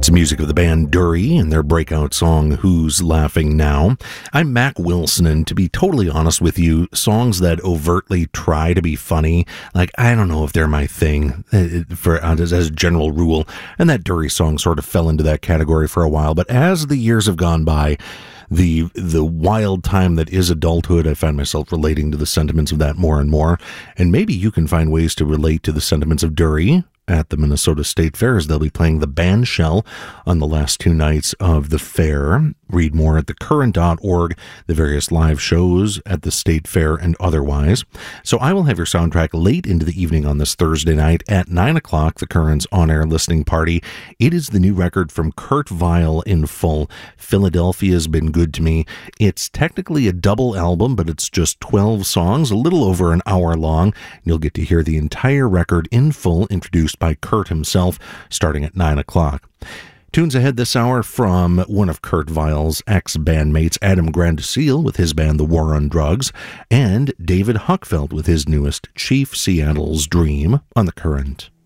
It's music of the band Dury and their breakout song, Who's Laughing Now? I'm Mac Wilson, and to be totally honest with you, songs that overtly try to be funny, like, I don't know if they're my thing, as a general rule, and that Dury song sort of fell into that category for a while, but as the years have gone by, the wild time that is adulthood, I find myself relating to the sentiments of that more and more, and maybe you can find ways to relate to the sentiments of Dury at the Minnesota State Fair, as they'll be playing the band shell on the last two nights of the fair. Read more at thecurrent.org, the various live shows at the State Fair and otherwise. So I will have your soundtrack late into the evening on this Thursday night at 9 o'clock, the Current's on-air listening party. It is the new record from Kurt Vile in full. Philadelphia's Been Good to Me. It's technically a double album, but it's just 12 songs, a little over an hour long. You'll get to hear the entire record in full, introduced by Kurt himself, starting at 9 o'clock. Tunes ahead this hour from one of Kurt Vile's ex-bandmates, Adam Grandiseel, with his band The War on Drugs, and David Huckfeld with his newest, Chief Seattle's Dream, on The Current.